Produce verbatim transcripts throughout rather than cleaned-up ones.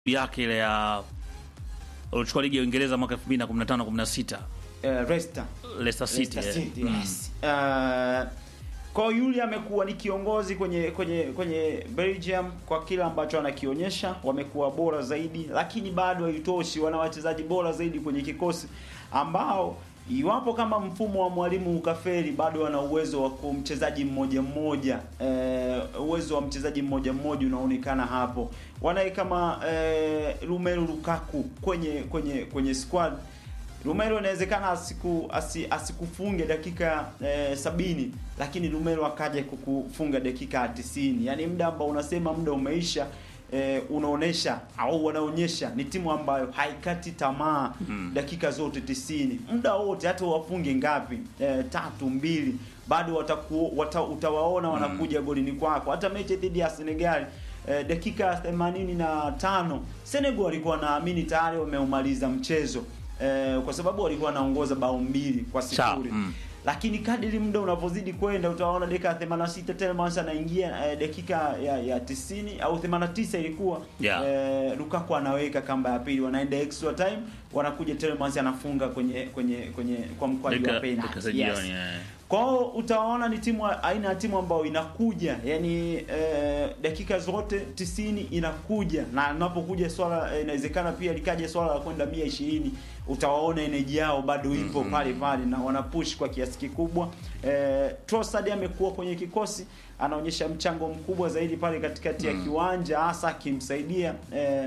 yake ile ya alichukua ligi ya Uingereza mwaka elfu mbili na kumi na tano kumi na sita. Uh, Leicester Leicester City. Leicester Yeah. City, yes. Mm. Uh, kwa yule amekuwa ni kiongozi kwenye kwenye kwenye Belgium kwa kila ambacho anakionyesha, wamekuwa bora zaidi, lakini bado haitoshi. Wana wachezaji bora zaidi kwenye kikosi ambao iwapo kama mfumo wa mwalimu ukafeli, bado wana uwezo wa kumchezaji mmoja mmoja. E, uwezo wa mchezaji mmoja mmoja unaonekana hapo. Wanae kama e, Romelu Lukaku kwenye kwenye kwenye squad. Romelu inawezekana asiku asi, asikufunge dakika e, sabini, lakini Romelu akaja kukufunga dakika tisini. Yaani muda ambao unasema muda umeisha, e, unaonesha au wanaonyesha ni timu ambayo haikati tamaa mm. dakika zote tisini. Muda wote hata wafunge ngapi, e, tatu mbili, bado wataku, wata, utawaona wanakuja mm. golini kwako. Hata mechi dhidi ya Senegal e, dakika themanini na tano Senegal walikuwa naamini tayari wameumaliza mchezo. Eh, kwa sababu walikuwa wanaongoza bao mbili kwa sifuri. Mm. Lakini kadiri muda unapozidi kwenda utaona dakika themanini na sita Tielemans anaingia, eh, dakika ya, ya tisini au themanini na tisa ilikuwa yeah. eh, Lukaku anaweka kamba ya pili, wanaenda extra time, wanakuja Tielemans anafunga kwenye kwenye kwenye kwa mkwaju wa penalty. Yes. Kwa utaona ni timu aina ya timu ambayo inakuja, yani eh, dakika zote tisini inakuja, na linapokuja swala eh, inawezekana pia likaje swala la kwenda mia ishirini, utawaona energy yao bado ipo mm -hmm. pale pale na wanapush kwa kiasi kikubwa. Eh, Trossard amekuwa kwenye kikosi, anaonyesha mchango mkubwa zaidi pale katikati ya mm -hmm. kiwanja, hasa akimsaidia eh,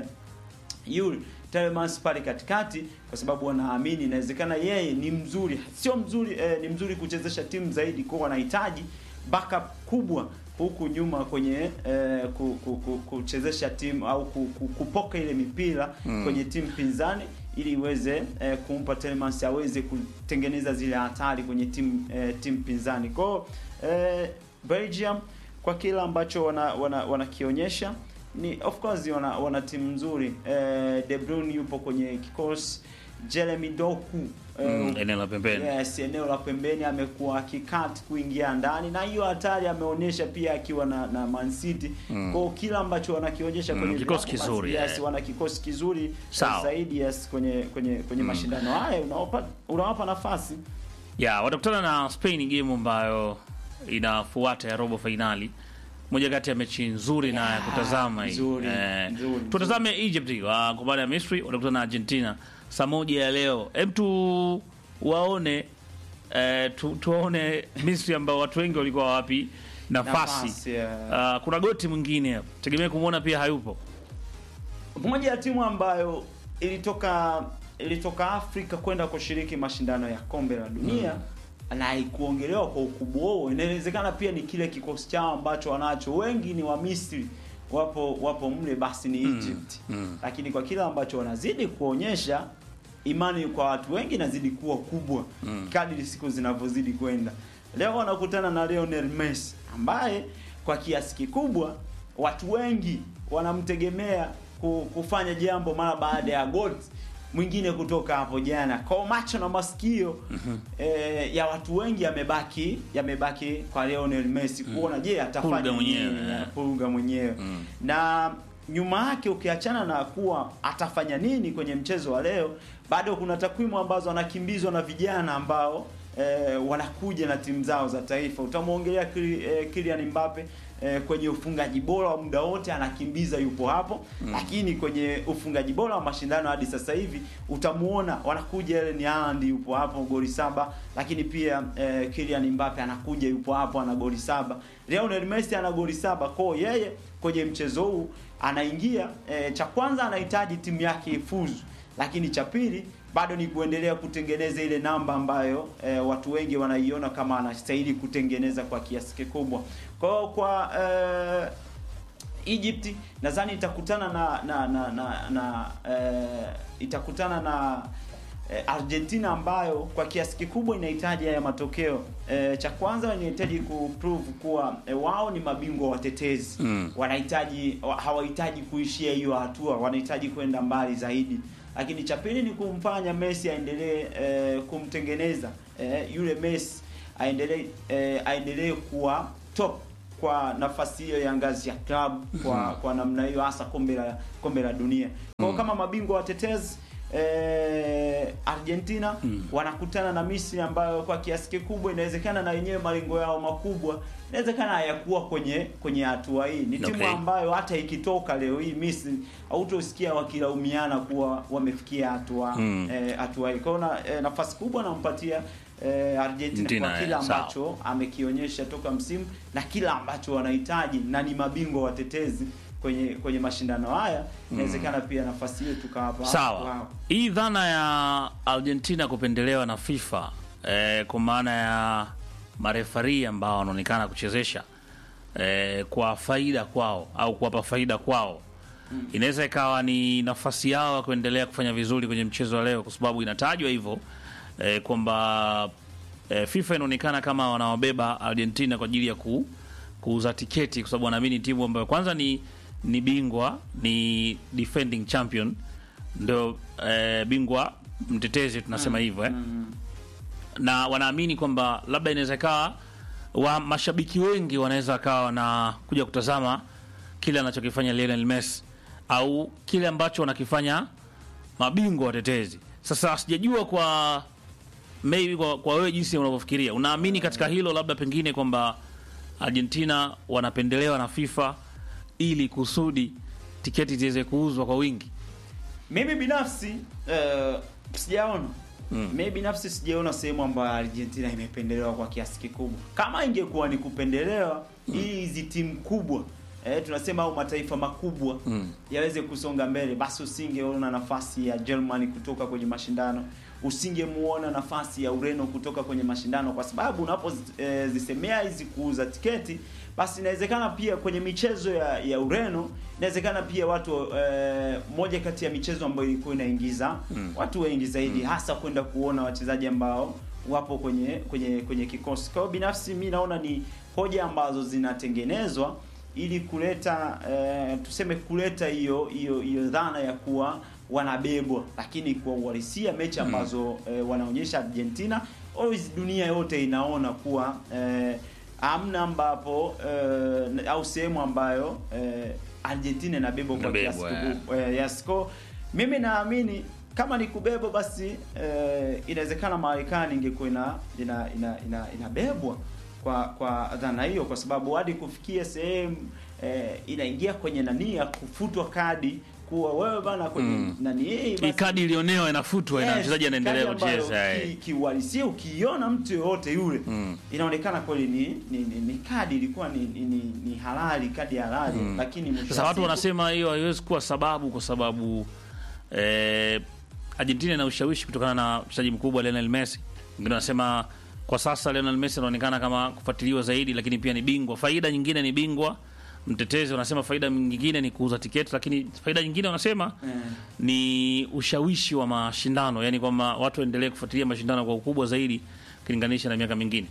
yule Tielemans pale katikati, kwa sababu wanaamini inawezekana yeye ni mzuri, sio mzuri eh, ni mzuri kuchezesha timu zaidi, kwa wanahitaji backup kubwa huku nyuma kwenye eh, ku, ku, ku, kuchezesha timu au ku, ku, kupoka ile mipira mm. kwenye timu pinzani, ili iweze eh, kumpa Tielemans aweze kutengeneza zile hatari kwenye timu eh, timu pinzani. Kwa eh, Belgium kwa kila ambacho wana wanakionyesha wana ni of course wana, wana timu nzuri. eh, De Bruyne yupo kwenye kikosi, Jeremy Doku eh, mm, eneo la pembeni. Yes, eneo la pembeni amekuwa akikat kuingia ndani, na hiyo hatari ameonyesha pia akiwa na, na Man City. Mm. Kwa kila ambacho wanakionyesha kwenye mm, kikosi kizuri. Yes, yeah. wana kikosi kizuri zaidi yes kwenye kwenye kwenye mm. mashindano haya, unawapa unawapa nafasi. Yeah, watakutana na Spain, game ambayo inafuata ya robo finali. Moja kati ya mechi nzuri yeah, na kutazama hii. Eh, tutazame Egypt kwa baada ya Misri watakutana na Argentina saa moja ya leo. Hebu tu waone eh, tu, tuone Misri ambao watu wengi walikuwa wapi nafasi. nafasi yeah. uh, kuna goti mwingine hapo. Tegemea kumuona pia hayupo. Mmoja ya timu ambayo ilitoka ilitoka Afrika kwenda kushiriki mashindano ya kombe la dunia mm. na haikuongelewa kwa ukubwa wao. Inawezekana pia ni kile kikosi chao ambacho wanacho, wengi ni wa Misri, wapo wapo mle, basi ni Egypt. mm, mm. Lakini kwa kila ambacho wanazidi kuonyesha, imani kwa watu wengi inazidi kuwa kubwa mm. kadri siku zinavyozidi kwenda. Leo wanakutana na Lionel Messi ambaye kwa kiasi kikubwa watu wengi wanamtegemea kufanya jambo mara baada ya goal mwingine kutoka hapo jana. Kwa macho na masikio mm-hmm. eh, ya watu wengi yamebaki yamebaki kwa Lionel Messi kuona mm. je atafanya mwenyewe pulga mwenyewe mm. na nyuma yake ukiachana na kuwa atafanya nini kwenye mchezo wa leo, bado kuna takwimu ambazo anakimbizwa na vijana ambao eh, wanakuja na timu zao za taifa. Utamuongelea eh, Kylian Mbappe eh, kwenye ufungaji bora wa muda wote anakimbiza, yupo hapo mm. lakini kwenye ufungaji bora wa mashindano hadi sasa hivi utamuona wanakuja Erling Haaland yupo hapo goli saba, lakini pia eh, Kylian Mbappe anakuja yupo hapo ana goli saba, Lionel Messi ana goli saba. Kwa yeye kwenye mchezo huu anaingia, eh, cha kwanza anahitaji timu yake ifuzu, lakini cha pili bado ni kuendelea kutengeneza ile namba ambayo e, watu wengi wanaiona kama anastahili kutengeneza kwa kiasi kikubwa. Kwa kwa e, Egypt nadhani itakutana na na na na, na e, itakutana na e, Argentina ambayo kwa kiasi kikubwa inahitaji haya matokeo. E, cha kwanza inahitaji kuprove kuwa e, wao ni mabingwa watetezi. Mm. Wanahitaji hawahitaji kuishia hiyo hatua, wanahitaji kwenda mbali zaidi. Lakini cha pili ni kumfanya Messi aendelee eh, kumtengeneza eh, yule Messi aendelee eh, aendelee kuwa top kwa nafasi hiyo ya ngazi ya club kwa mm-hmm. kwa namna hiyo, hasa kombe la kombe la dunia. Kwa mm. kama mabingwa watetezi eh, Argentina mm. wanakutana na Misri ambayo kwa kiasi kikubwa inawezekana na yenyewe malengo yao makubwa inawezekana hayakuwa kwenye kwenye hatua hii. Ni timu okay. ambayo hata ikitoka leo hii Misri hautosikia wakilaumiana kuwa wamefikia hatua hatua mm. eh, hii. Kwa eh, nafasi kubwa nampatia eh, Argentina Ntina, kwa kila ambacho amekionyesha toka msimu na kila ambacho wanahitaji, na ni mabingwa watetezi kwenye kwenye mashindano haya. Inawezekana mm. pia nafasi hiyo tukawapa. Sawa. Wow. Hii dhana ya Argentina kupendelewa na FIFA eh, kwa maana ya marefari ambao wanaonekana kuchezesha eh, kwa faida kwao au kuwapa faida kwao mm. inaweza ikawa ni nafasi yao ya kuendelea kufanya vizuri kwenye mchezo wa leo, kwa sababu inatajwa hivyo eh, kwamba eh, FIFA inaonekana kama wanawabeba Argentina kwa ajili ya ku, kuuza tiketi, kwa sababu wanaamini timu ambayo kwanza ni ni bingwa, ni defending champion, ndio eh, bingwa mtetezi tunasema hivyo mm. eh mm. na wanaamini kwamba labda inaweza kawa wa mashabiki wengi wanaweza kawa na kuja kutazama kile anachokifanya Lionel Messi au kile ambacho wanakifanya mabingwa watetezi. Sasa sijajua kwa maybe kwa, kwa wewe jinsi unavyofikiria, unaamini katika hilo labda pengine kwamba Argentina wanapendelewa na FIFA ili kusudi tiketi ziweze kuuzwa kwa wingi? Mimi binafsi uh, sijaona Mm. Mimi binafsi sijaona sehemu ambayo Argentina imependelewa kwa kiasi kikubwa. Kama ingekuwa ni kupendelewa mm. hizi timu kubwa eh, tunasema au mataifa makubwa mm. yaweze kusonga mbele, basi usingeona nafasi ya Germany kutoka kwenye mashindano, usingemuona nafasi ya Ureno kutoka kwenye mashindano, kwa sababu unapozisemea eh, hizi kuuza tiketi, basi inawezekana pia kwenye michezo ya, ya Ureno inawezekana pia watu eh, moja kati ya michezo ambayo ilikuwa inaingiza mm. watu wengi zaidi mm. hasa kwenda kuona wachezaji ambao wapo kwenye kwenye kwenye kikosi. Kwa binafsi mimi naona ni hoja ambazo zinatengenezwa ili kuleta eh, tuseme kuleta hiyo hiyo hiyo dhana ya kuwa wanabebwa, lakini kwa uhalisia mechi ambazo mm. eh, wanaonyesha Argentina, always dunia yote inaona kuwa eh, amna ambapo uh, au sehemu ambayo uh, Argentina inabebwa kwa kiasi kikubwa. Uh, yes, ko mimi naamini kama ni kubebwa basi uh, inawezekana Marekani ingekuwa ina ina ina inabebwa kwa kwa dhana hiyo, kwa sababu hadi kufikia sehemu uh, inaingia kwenye nani ya kufutwa kadi kuwa wewe bana kwenye mm. nani hii basi kadi ilionewa inafutwa, yes, ina mchezaji anaendelea kucheza. Kiuhalisia ukiona mtu yote yule mm. inaonekana kweli ni, ni, ni, ni kadi ilikuwa ni, ni, ni halali, kadi halali mm. lakini sasa watu wanasema hiyo haiwezi kuwa sababu, kwa sababu eh, Argentina ina ushawishi kutokana na mchezaji mkubwa Lionel Messi. Wengine wanasema kwa sasa Lionel Messi anaonekana kama kufuatiliwa zaidi, lakini pia ni bingwa. Faida nyingine ni bingwa mtetezi, wanasema faida nyingine ni kuuza tiketi, lakini faida nyingine wanasema mm. ni ushawishi wa mashindano, yani kwamba watu waendelee kufuatilia mashindano kwa ukubwa zaidi kulinganisha na miaka mingine.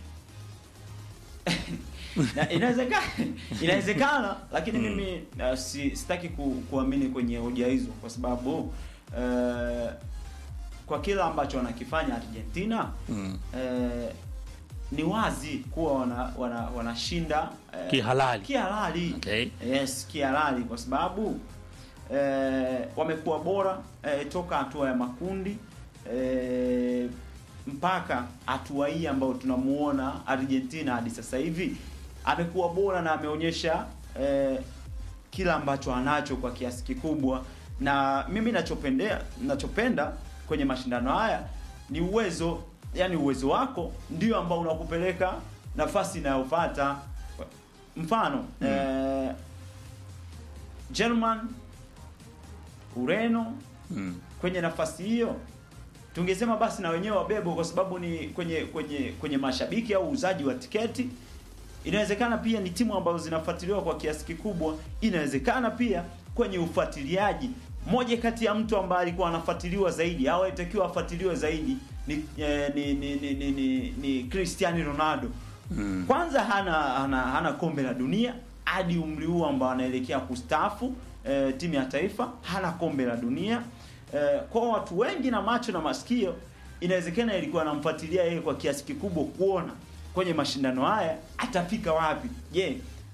Na inawezekana inawezekana lakini mm. mimi uh, si, sitaki ku, kuamini kwenye hoja hizo, kwa sababu uh, kwa kila ambacho wanakifanya Argentina mm. uh, ni wazi kuwa wana wana wanashinda eh, kihalali kihalali okay. Yes, kihalali, kwa sababu eh, wamekuwa bora eh, toka hatua ya makundi eh, mpaka hatua hii ambayo tunamuona Argentina hadi sasa hivi amekuwa bora na ameonyesha eh, kila ambacho anacho kwa kiasi kikubwa. Na mimi ninachopendea ninachopenda kwenye mashindano haya ni uwezo, yani uwezo wako ndio ambao unakupeleka nafasi inayofuata. Mfano mm. eh, German, Ureno mm. kwenye nafasi hiyo tungesema basi na wenyewe wabebo, kwa sababu ni kwenye kwenye kwenye mashabiki au uuzaji wa tiketi. Inawezekana pia ni timu ambazo zinafuatiliwa kwa kiasi kikubwa. Inawezekana pia kwenye ufuatiliaji, moja kati ya mtu ambaye alikuwa anafuatiliwa zaidi au alitakiwa afuatiliwe zaidi ni eh, ni, ni, ni, ni, ni ni Cristiano Ronaldo. Mm. Kwanza hana hana, hana kombe la dunia hadi umri huu ambao anaelekea kustaafu eh, timu ya taifa, hana kombe la dunia. Eh, kwa watu wengi na macho na masikio inawezekana ilikuwa anamfuatilia yeye kwa kiasi kikubwa kuona kwenye mashindano haya atafika wapi. Je,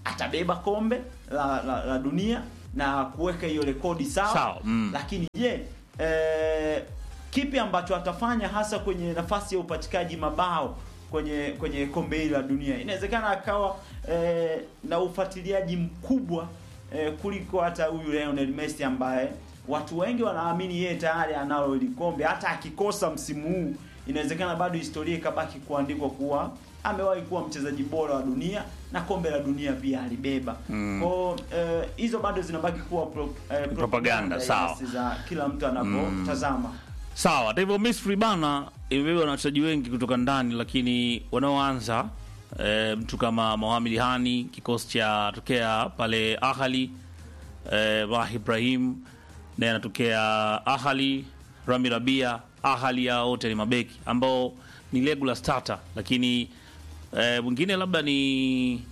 atabeba kombe la, la, la dunia na kuweka hiyo rekodi sawa, sawa. Mm. Lakini je, eh, kipi ambacho atafanya hasa kwenye nafasi ya upatikaji mabao kwenye kwenye kombe hili la dunia? Inawezekana akawa eh, na ufuatiliaji mkubwa eh, kuliko hata huyu Lionel Messi ambaye watu wengi wanaamini yeye tayari analo ile kombe. Hata akikosa msimu huu, inawezekana bado historia ikabaki kuandikwa kuwa amewahi kuwa mchezaji bora wa dunia na kombe la dunia pia alibeba. Mm. Kwa hizo eh, bado zinabaki kuwa pro, eh, propaganda, propaganda sawa, za kila mtu anapotazama. Mm. Sawa. Hata hivyo Misri bana imebeba na wachezaji wengi kutoka ndani, lakini wanaoanza e, mtu kama Mohamed Hani, kikosi cha tokea pale Ahli, e, Wah Ibrahim naye anatokea Ahli, Rami Rabia Ahli, ya wote ni mabeki ambao ni regular starter, lakini e, mwingine labda ni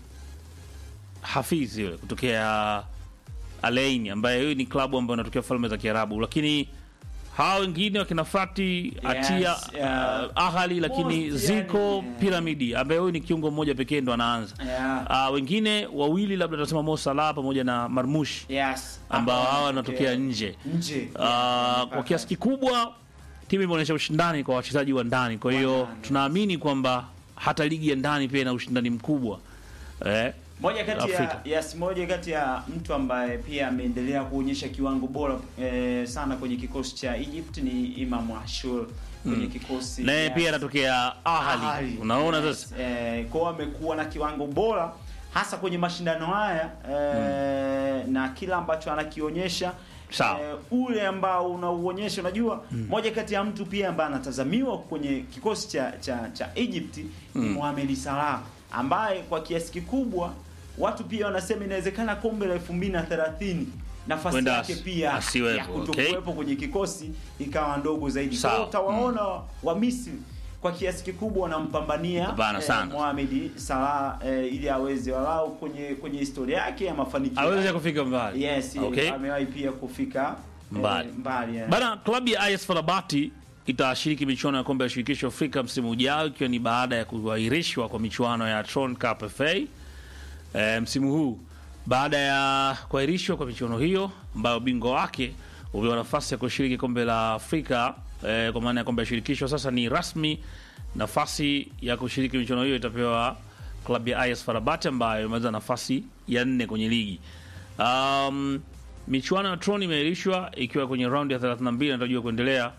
Hafiz yule kutokea Alain, ambaye hiyo ni klabu ambayo inatokea Falme za Kiarabu, lakini hao wengine wakina Fati Atia, yes, yeah. uh, Ahali, lakini most, Ziko yeah. Piramidi ambaye huyu ni kiungo mmoja pekee ndo anaanza. Yeah. Uh, wengine wawili labda tunasema Mo Salah pamoja na Marmush. Yes. Ambao hawa wanatokea nje. Nje. Uh, yeah. Kwa kiasi kikubwa timu imeonyesha ushindani kwa wachezaji wa ndani. Kwa hiyo tunaamini kwamba hata ligi ya ndani pia ina ushindani mkubwa. Eh. Moja kati ya yes, moja kati ya mtu ambaye pia ameendelea kuonyesha kiwango bora eh, sana kwenye kikosi cha Egypt ni Imam Ashur kwenye mm. kikosi. Naye yes. pia anatokea Ahli. Ahli. Unaona yes. sasa. Eh, kwa amekuwa na kiwango bora hasa kwenye mashindano haya eh, mm. na kila ambacho anakionyesha eh, ule ambao unauonyesha, unajua mm. moja kati ya mtu pia ambaye anatazamiwa kwenye kikosi cha cha, cha Egypt mm. ni Mohamed Salah, ambaye kwa kiasi kikubwa watu pia wanasema inawezekana kombe la elfu mbili na thelathini nafasi Wenda yake pia asiwepo, ya kutokuwepo okay. kwenye kikosi ikawa ndogo zaidi. Kwa hiyo utawaona mm. wa Misri kwa kiasi kikubwa wanampambania eh, Mohamed Salah eh, ili aweze walau kwenye kwenye historia yake ya mafanikio aweze kufika mbali. Yes, okay. Amewahi pia kufika mbali. Eh, mbali yeah. Bana, klabu ya I S FAR Rabat itashiriki michuano ya kombe la shirikisho Afrika msimu ujao, ikiwa ni baada ya kuahirishwa kwa michuano ya Tron Cup F A e, msimu huu. Baada ya kuahirishwa kwa michuano hiyo ambayo bingwa wake upewa nafasi ya kushiriki kombe la Afrika e, kwa maana ya kombe la shirikisho, sasa ni rasmi nafasi ya kushiriki michuano hiyo itapewa klabu ya I S FAR Rabat ambayo imeweza nafasi ya nne kwenye ligi. Um, michuano ya Tron imeahirishwa ikiwa kwenye round ya thelathini na mbili inatarajiwa kuendelea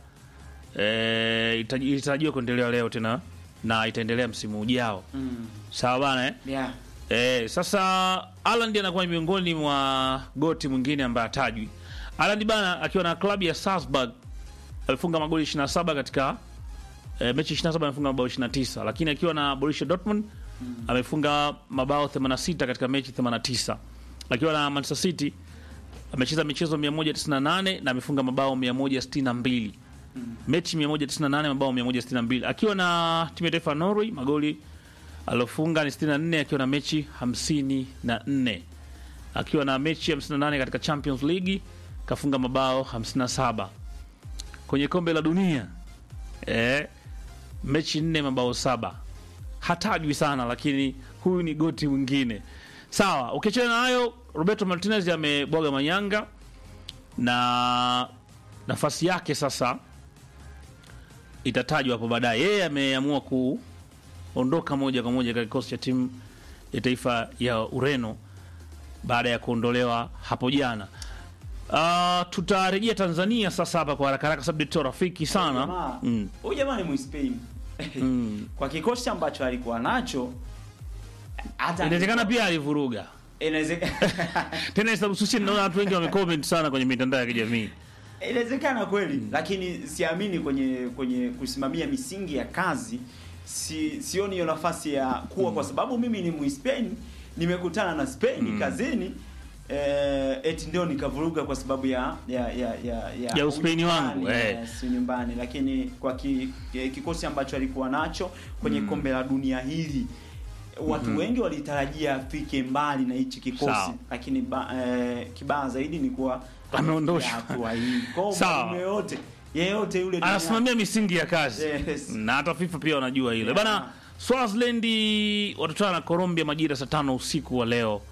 Eh, itarajiwa kuendelea leo tena na itaendelea msimu ujao. Mm. Sawa bana eh? Yeah. Eh, sasa Haaland anakuwa miongoni mwa goti mwingine ambaye atajwi. Haaland bana akiwa na klabu ya Salzburg alifunga magoli ishirini na saba katika eh, mechi ishirini na saba, amefunga mabao ishirini na tisa, lakini akiwa na Borussia Dortmund mm. amefunga mabao themanini na sita katika mechi themanini na tisa. Akiwa na Manchester City amecheza michezo mia moja tisini na nane na amefunga mabao mia moja sitini na mbili. Mm. Mechi mia moja tisini na nane, mabao mia moja sitini na mbili. Akiwa na timu ya taifa Norway magoli alofunga ni sitini na nne akiwa na mechi hamsini na nne. Akiwa na mechi hamsini na nane katika Champions League kafunga mabao hamsini na saba. Kwenye kombe la dunia eh, mechi nne mabao saba. Hatajwi sana, lakini huyu ni goti mwingine. Sawa, ukiachana na hayo, Roberto Martinez amebwaga manyanga na nafasi yake sasa itatajwa hapo baadaye. Yeye ameamua kuondoka moja kwa moja katika kikosi cha timu ya taifa ya Ureno baada ya kuondolewa hapo jana. Uh, tutarejea Tanzania sasa hapa kwa haraka haraka sababu ndio rafiki sana. Huyu jamaa ni Mspain. Mm. Kwa kikosi ambacho alikuwa nacho hata inawezekana pia alivuruga. Inawezekana. Tena sababu sisi naona watu wengi wamecomment sana kwenye mitandao ya kijamii. Inawezekana kweli, mm. lakini siamini kwenye kwenye kusimamia misingi ya kazi. Si sioni hiyo nafasi ya kuwa mm. kwa sababu mimi ni Mspain, nimekutana na Spain mm. kazini eh, eti ndio nikavuruga kwa sababu ya ya ya ya ya, ya Uspain wangu eh si nyumbani, lakini kwa ki, kikosi ambacho alikuwa nacho kwenye mm. kombe la dunia hili watu mm -hmm. wengi walitarajia afike mbali na hichi kikosi. Sao. Lakini ba, eh, kibaya zaidi ni kuwa ameondoshwa kwa hii kwa yote yeyote yule anasimamia misingi ya kazi. Yes. Na hata FIFA pia wanajua hilo. Yeah. Bana, Swaziland watatana na Colombia majira saa tano usiku wa leo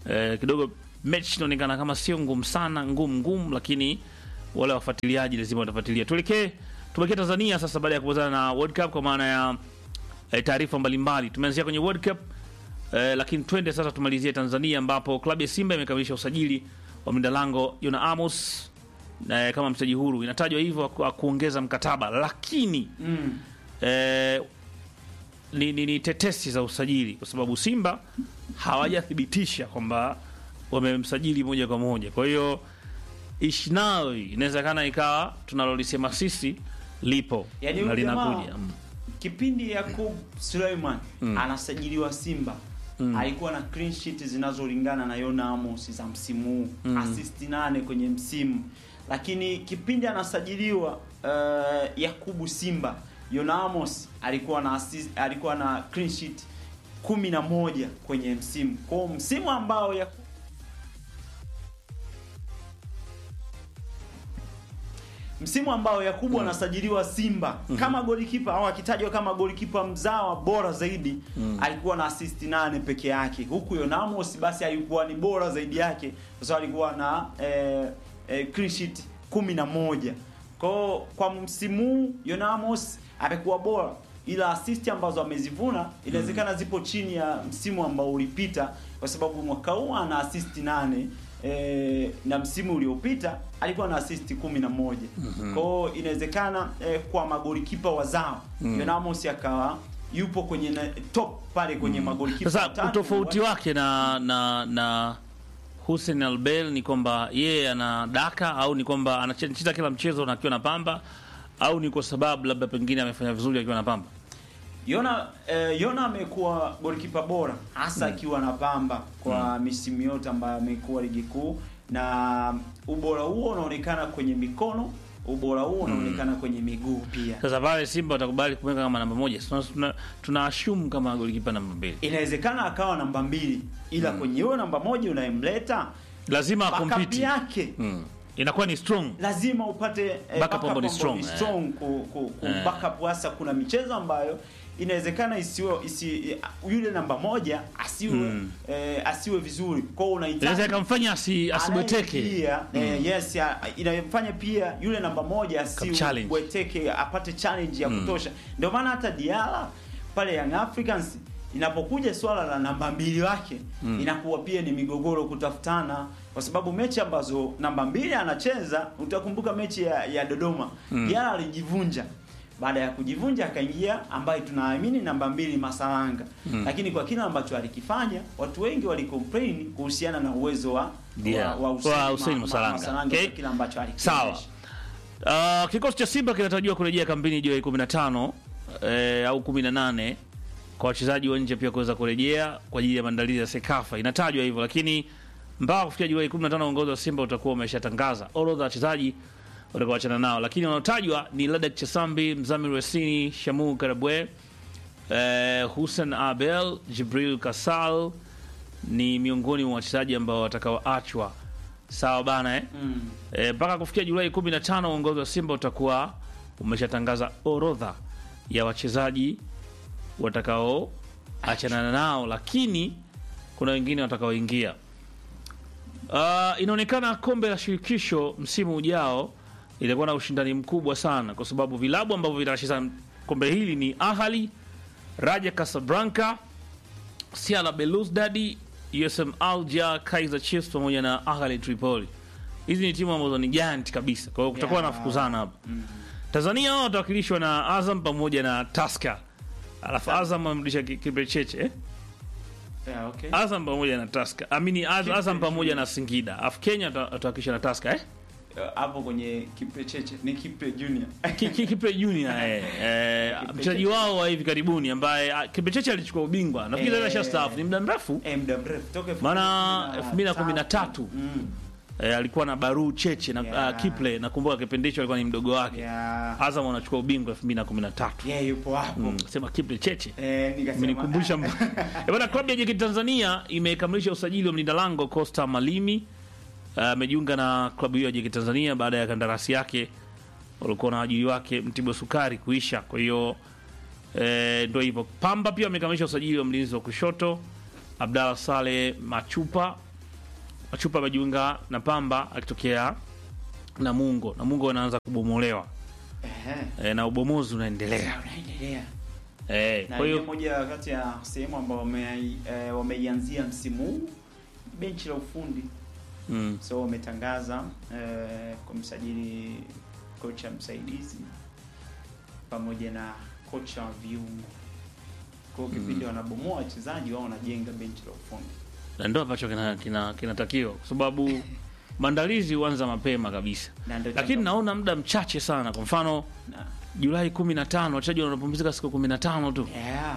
eh, kidogo mechi inaonekana kama sio ngumu sana, ngumu ngumu, lakini wale wafuatiliaji lazima watafuatilia. Tuelekee tubakie Tanzania sasa baada ya kupozana na World Cup kwa maana ya eh, taarifa mbalimbali. Tumeanzia kwenye World Cup eh, lakini twende sasa tumalizie Tanzania ambapo klabu ya Simba imekamilisha usajili wa mlinda lango Yona Amos eh, kama mchezaji huru. Inatajwa hivyo ku, kuongeza mkataba, lakini Mm. eh, ni, ni, ni tetesi za usajili kwa sababu Simba hawajathibitisha kwamba wamemsajili moja kwa moja. Kwa hiyo ishnawi inawezekana ikawa tunalolisema sisi lipo Yaani na huyu jamaa, linakuja. Mm. kipindi Yakub Suleiman Mm. anasajiliwa Simba Mm. alikuwa na clean sheet zinazolingana na Yona Amos za msimu huu, Mm. assist nane kwenye msimu, lakini kipindi anasajiliwa uh, Yakubu Simba, Yona Amos alikuwa na assist, alikuwa na clean sheet kumi na moja kwenye msimu. Kwa msimu ambao ya msimu ambao Yakubu Mm. anasajiliwa Simba Mhm. kama golikipa au akitajwa kama golikipa mzawa bora zaidi, Mm. alikuwa na assist nane peke yake, huku Yona Amos basi alikuwa ni bora zaidi yake kwa sababu alikuwa na eh, eh, clean sheet kumi na moja. Kwa kwa msimu huu Yona Amos amekuwa bora, ila assist ambazo amezivuna inawezekana zipo chini ya msimu ambao ulipita, kwa sababu mwaka huu ana assist nane e, na msimu uliopita alikuwa na assist kumi na moja. Mhm. Kwa hiyo inawezekana e, kwa magolikipa wazao Mm. Yona Amos akawa yupo kwenye na, top pale kwenye magolikipa Sasa watatu. utofauti wake na na na Hussein Albel ni kwamba yeye ana daka au ni kwamba anacheza kila mchezo na akiwa na Pamba, au ni kwa sababu labda pengine amefanya vizuri akiwa na Pamba? Yona eh, Yona amekuwa golikipa bora hasa akiwa na Pamba kwa misimu yote ambayo amekuwa ligi kuu, na ubora huo unaonekana kwenye mikono, ubora huo unaonekana kwenye miguu pia. Sasa pale Simba watakubali kumweka kama namba moja, tuna, tuna, tuna assume kama golikipa namba mbili, Inawezekana akawa namba mbili, ila kwenye hiyo namba moja unayemleta lazima backup akompiti. yake Mm. Inakuwa ni strong. lazima upate eh, Backup ambao ni ambao strong, ni eh. strong ku, ku, ku Eh. backup. Hasa kuna michezo ambayo inawezekana isiwe isi, yule namba moja asiwe Mm. eh, asiwe vizuri, kwa hiyo Inaweza unahitaji ikamfanya asi, asibweteke. pia eh, yes ya, inayofanya pia yule namba moja challenge. asibweteke, apate challenge ya Mm. kutosha. Ndio maana hata Diala pale Young Africans inapokuja swala la namba mbili wake Mm. inakuwa pia ni migogoro kutafutana, kwa sababu mechi ambazo namba mbili anacheza, utakumbuka mechi ya, ya Dodoma Mm. Diala alijivunja. Baada ya kujivunja akaingia ambaye tunaamini namba mbili Masalanga. Mm. Lakini kwa kile ambacho alikifanya, watu wengi walicomplain kuhusiana na uwezo wa Yeah. wa, wa Hussein Wa Ma- Hussein Ma- Masalanga. Masalanga Okay. kwa kile ambacho alikifanya. Sawa. Uh, kikosi cha Simba kinatarajiwa kurejea kampeni Julai kumi na tano eh, au kumi na nane kwa wachezaji wa nje pia kuweza kurejea kwa ajili ya maandalizi ya Sekafa. Inatajwa hivyo, lakini mpaka kufikia Julai kumi na tano uongozi wa Simba utakuwa umeshatangaza orodha ya wachezaji watakaoachana nao, lakini wanaotajwa ni Ladek Chesambi, Mzamiru Yasini, Shamu Karabwe, eh, Hussein Abel, Jibril Kasal ni miongoni mwa wachezaji ambao watakaoachwa. Sawa bana eh? Mm. E, mpaka kufikia Julai kumi na tano uongozi wa Simba utakuwa umeshatangaza orodha ya wachezaji watakao achana nao, lakini kuna wengine watakaoingia. Uh, inaonekana kombe la shirikisho msimu ujao itakuwa na ushindani mkubwa sana, kwa sababu vilabu ambavyo vitacheza kombe hili ni Ahli, Raja Casablanca, C R Belouizdad, U S M Alger, Kaizer Chiefs pamoja na Ahli Tripoli. Hizi ni timu ambazo ni giant kabisa, kwa hiyo kutakuwa Yeah. na fukuzana hapa. Tanzania wao watawakilishwa na Azam pamoja na Tusker. Alafu Azam amrudisha Kiprecheche eh? Yeah, okay. Azam pamoja na Tusker. Amini Az, Azam pamoja na Singida. Alafu Kenya atawakilishwa na Tusker eh? Hapo kwenye Kipe Cheche ni Kipe Junior. Ki- ki- Kipre Junior eh, eh, mchezaji wao wa hivi karibuni ambaye ah, Kiprecheche alichukua ubingwa. Nafikiri Eh. sasa shastaafu ni muda mrefu. Eh, muda mrefu toka Maana elfu mbili na kumi na tatu Mm. eh, alikuwa na Baru Cheche na Yeah. uh, Kiple nakumbuka kipindi hicho alikuwa ni mdogo wake. Yeah. Azam wanachukua ubingwa elfu mbili na kumi na tatu. Yeah, yupo hapo. Mm, sema Kiple Cheche. Eh, nikasema Umenikumbusha mb- Eh, bwana, klabu ya J K T Tanzania imekamilisha usajili wa mlinda lango Costa Malimi. Amejiunga na klabu hiyo ya J K T Tanzania baada ya kandarasi yake walikuwa na waajiri wake Mtibwa Sukari kuisha. Kwa hiyo eh, ndio hivyo. Pamba pia amekamilisha usajili wa mlinzi wa kushoto Abdalla Saleh Machupa Machupa amejiunga na Pamba akitokea Namungo. Namungo anaanza kubomolewa. Ehe. E, na ubomozi unaendelea. Unaendelea. Eh, Na kwa hiyo hiyo moja kati ya sehemu ambao wame eh, wameianzia msimu huu benchi la ufundi. mm, So wametangaza eh, kumsajili kocha msaidizi pamoja na kocha wa viungo. Kwa hiyo kipindi wanabomoa wachezaji wao wanajenga benchi la ufundi. na ndio ambacho kina kina kinatakiwa kwa sababu maandalizi huanza mapema kabisa. Na ndio Lakini changamoto. naona muda mchache sana. Kwa mfano Na- Julai kumi na tano wachezaji wanapumzika siku kumi na tano tu. Yeah.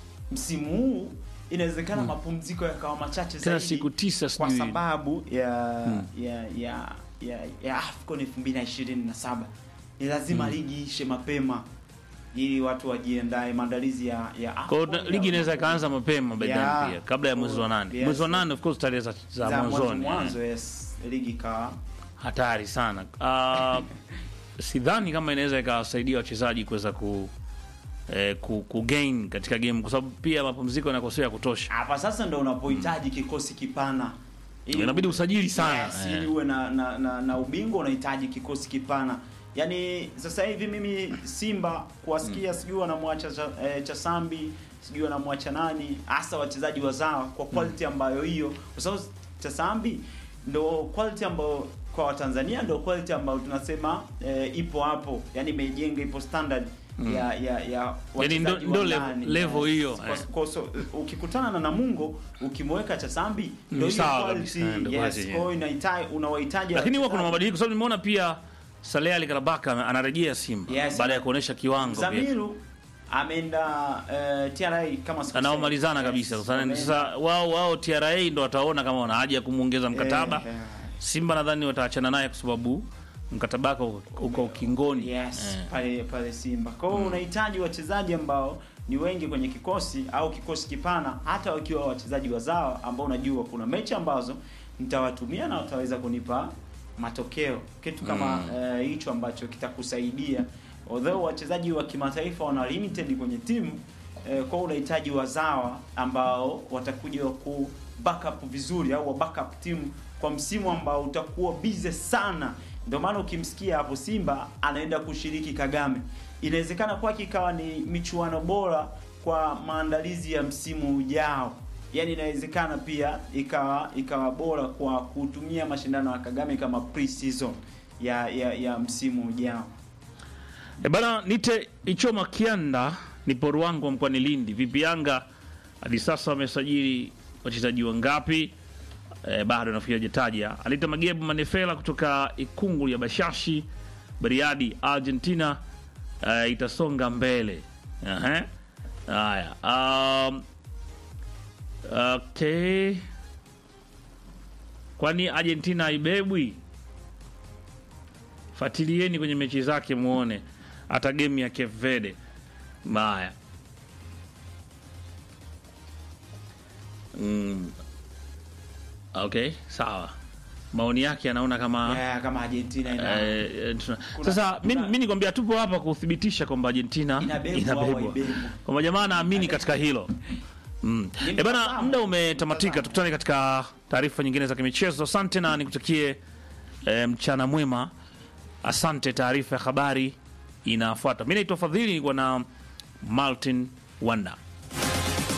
Msimu huu inawezekana mapumziko yakawa machache Tena zaidi siku tisa kwa sijui. sababu ya ya ya ya, ya AFCON elfu mbili na ishirini na saba. Ni lazima ligi ishe mapema ili watu wajiandae maandalizi ya ya Kwa AFCON. hiyo ligi inaweza ikaanza mapema by then Yeah. pia kabla ya mwezi wa nane. Yes. Mwezi wa nane of course tarehe za, za za mwanzo mwanzoni. mwanzo, yes, ligi ka Hatari sana. Uh, sidhani kama inaweza ikawasaidia wachezaji kuweza ku eh, ku, ku gain katika game kwa sababu pia mapumziko yanakosea ya kutosha. hapa sasa ndo unapohitaji kikosi kipana. Ili- Inabidi usajili sana. Yes, Eh. ili uwe na na, na, na ubingwa unahitaji kikosi kipana. Yaani sasa hivi mimi Simba kuwasikia sijui wanamwacha cha, eh, Chasambi, sijui wanamwacha nani, hasa wachezaji wazawa kwa quality ambayo hiyo. Kwa sababu Chasambi ndo quality ambayo kwa Watanzania ndo quality ambayo tunasema eh, ipo hapo. Yaani imejenga ipo standard ya ya ya Yaani ndo- wachezaji ndo wa level- ndani. level hiyo, Kwa- eh. kwa- so, ukikutana na Namungo ukimweka Chasambi ndo Ni hiyo sawa quality. kabisa, ndo Yes, quality, kwa hiyo inahitaji unawahitaji. Lakini huwa kuna wachezaji. mabadiliko kwa sababu nimeona pia Saleh Ali Karabaka anarejea Simba Yes. baada ya kuonesha kiwango pia. Zamiru ameenda uh, T R A kama siku Anaomalizana kabisa. Sasa sasa wao wao T R A ndo wataona kama wana haja ya kumuongeza mkataba. Eh, eh. Simba nadhani wataachana naye kwa sababu mkataba wake uko ukingoni. Yes, Eh. pale pale Simba. Kwa hiyo unahitaji wachezaji ambao ni wengi kwenye kikosi au kikosi kipana, hata wakiwa wachezaji wazawa ambao unajua kuna mechi ambazo nitawatumia na wataweza kunipa matokeo, kitu kama eh, hicho ambacho kitakusaidia. Although wachezaji wa kimataifa wana limited kwenye timu eh, kwa unahitaji wazawa ambao watakuja ku backup vizuri au wa backup timu kwa msimu ambao utakuwa busy sana. Ndio maana ukimsikia hapo Simba anaenda kushiriki Kagame, inawezekana kwake ikawa ni michuano bora kwa maandalizi ya msimu ujao. Yaani inawezekana pia ikawa ikawa bora kwa kutumia mashindano ya Kagame kama pre-season ya ya, ya msimu ujao. E bana, nite Ichoma Kianda nipo Ruangwa mkoani Lindi. Vipi Yanga hadi sasa wamesajili wachezaji wangapi? E, bado nafikiri hajataja. Alita Magebu Manefela kutoka Ikungu ya Bashashi Bariadi Argentina, e, itasonga mbele. Ehe. Haya. Um, okay. Kwani Argentina haibebwi? Fatilieni kwenye mechi zake muone hata game ya Cape Verde. Mbaya. Mm. Okay, sawa. Maoni yake anaona kama Yeah, kama Argentina ina eh, eh, tuna- Kuna- sasa kuna- mimi mimi nikwambia tupo hapa kuthibitisha kwamba Argentina Inabebwa au inabebwa. haibebwi. Kwamba jamaa anaamini katika hilo. Mm. Ni Eh bana, mtazamo. muda umetamatika. Mtazamo. Tukutane katika taarifa nyingine za kimichezo. Asante na nikutakie eh, mchana mwema. Asante. Taarifa ya habari inafuata. Mimi naitwa Fadhili, niko na Martin Wanda.